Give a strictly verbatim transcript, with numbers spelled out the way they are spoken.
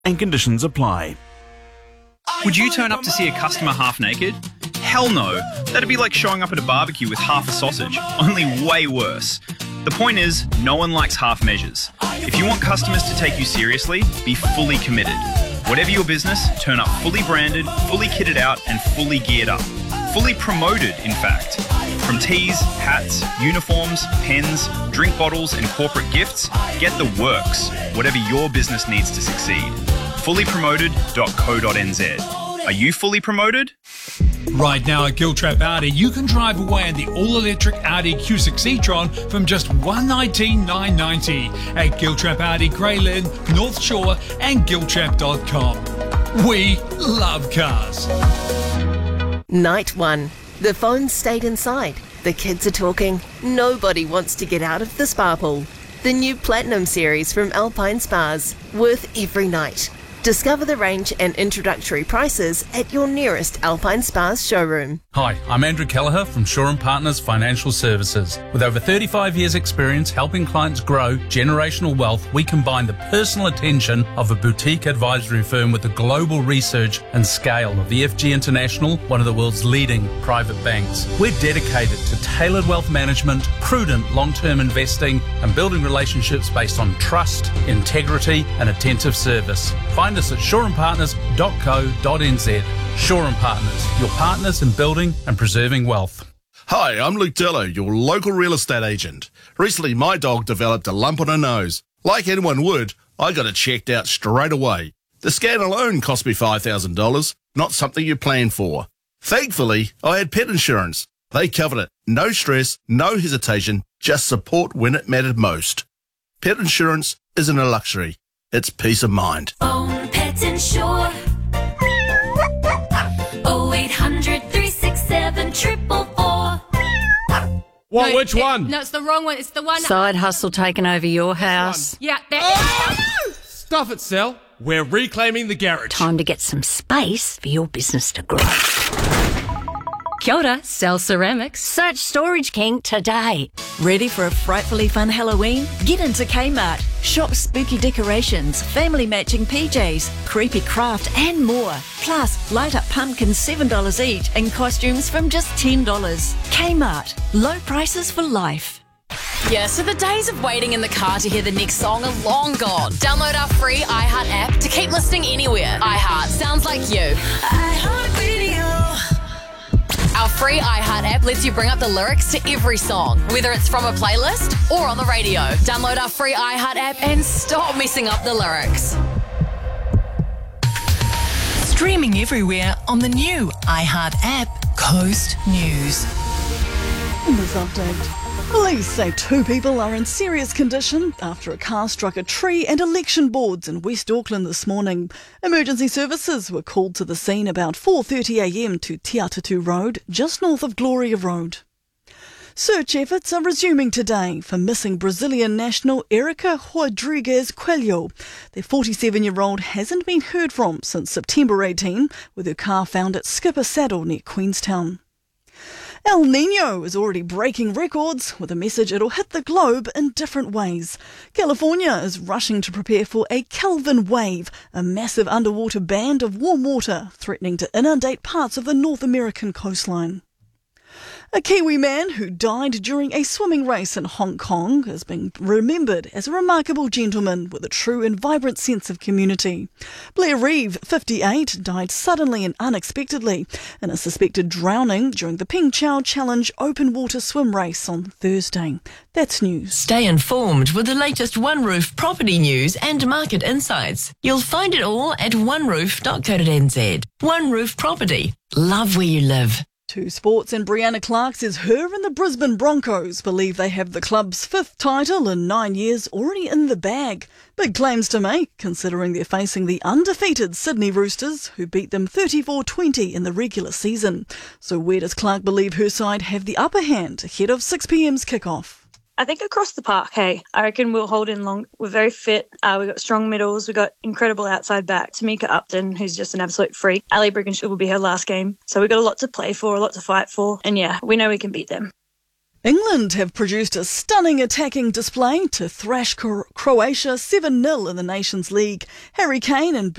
and conditions apply. Would you turn up to see a customer half naked? Hell no. That'd be like showing up at a barbecue with half a sausage, only way worse. The point is, no one likes half measures. If you want customers to take you seriously, be fully committed. Whatever your business, turn up fully branded, fully kitted out, and fully geared up. Fully promoted, in fact. From tees, hats, uniforms, pens, drink bottles, and corporate gifts, get the works. Whatever your business needs to succeed. fully promoted dot co dot n z. Are you fully promoted? Right now at Giltrap Audi, you can drive away in the all-electric Audi Q six e-tron from just one hundred nineteen thousand nine hundred ninety at Giltrap Audi, Grey Lynn, North Shore and giltrap dot com. We love cars. Night one. The phones stayed inside. The kids are talking. Nobody wants to get out of the spa pool. The new Platinum series from Alpine Spas. Worth every night. Discover the range and introductory prices at your nearest Alpine Spas showroom. Hi, I'm Andrew Kelleher from Shaw and Partners Financial Services. With over thirty-five years experience helping clients grow generational wealth, we combine the personal attention of a boutique advisory firm with the global research and scale of E F G International, one of the world's leading private banks. We're dedicated to tailored wealth management, prudent long-term investing, and building relationships based on trust, integrity, and attentive service. Find us at shaw and partners dot co dot n z. Shaw and Partners, your partners in building and preserving wealth. Hi, I'm Luke Dello, your local real estate agent. Recently, my dog developed a lump on her nose. Like anyone would, I got it checked out straight away. The scan alone cost me five thousand dollars, not something you plan for. Thankfully, I had pet insurance. They covered it. No stress, no hesitation, just support when it mattered most. Pet insurance isn't a luxury. It's peace of mind. Own Pet Insure. oh eight hundred, three six seven, four four four. What? No, which it, one? No, it's the wrong one. It's the one. Side hustle taking over your house. Yeah, that. Oh! Stuff it, Sal. We're reclaiming the garage. Time to get some space for your business to grow. Kia ora, Cell Ceramics. Search Storage King today. Ready for a frightfully fun Halloween? Get into Kmart. Shop spooky decorations, family matching P Js, creepy craft and more. Plus, light up pumpkins seven dollars each and costumes from just ten dollars. Kmart. Low prices for life. Yeah, so the days of waiting in the car to hear the next song are long gone. Download our free iHeart app to keep listening anywhere. iHeart sounds like you. iHeart Radio. Our free iHeart app lets you bring up the lyrics to every song, whether it's from a playlist or on the radio. Download our free iHeart app and stop messing up the lyrics. Streaming everywhere on the new iHeart app, Coast News. In this update, police say two people are in serious condition after a car struck a tree and election boards in West Auckland this morning. Emergency services were called to the scene about four thirty a m to Te Atatu Road, just north of Gloria Road. Search efforts are resuming today for missing Brazilian national Erica Rodrigues Coelho. The forty-seven-year-old hasn't been heard from since September eighteenth, with her car found at Skipper Saddle near Queenstown. El Niño is already breaking records with a message it'll hit the globe in different ways. California is rushing to prepare for a Kelvin wave, a massive underwater band of warm water threatening to inundate parts of the North American coastline. A Kiwi man who died during a swimming race in Hong Kong has been remembered as a remarkable gentleman with a true and vibrant sense of community. Blair Reeve, fifty-eight, died suddenly and unexpectedly in a suspected drowning during the Ping Chau Challenge open water swim race on Thursday. That's news. Stay informed with the latest One Roof property news and market insights. You'll find it all at one roof dot co dot n z. One Roof Property. Love where you live. To sports, and Brianna Clark says her and the Brisbane Broncos believe they have the club's fifth title in nine years already in the bag. Big claims to make, considering they're facing the undefeated Sydney Roosters, who beat them thirty-four twenty in the regular season. So where does Clark believe her side have the upper hand ahead of six p m's kickoff? I think across the park, hey, I reckon we'll hold in long. We're very fit. Uh, we've got strong middles. We've got incredible outside backs. Tamika Upton, who's just an absolute freak. Ali Brigginshaw will be her last game. So we've got a lot to play for, a lot to fight for. And yeah, we know we can beat them. England have produced a stunning attacking display to thrash Cro- Croatia seven nil in the Nations League. Harry Kane and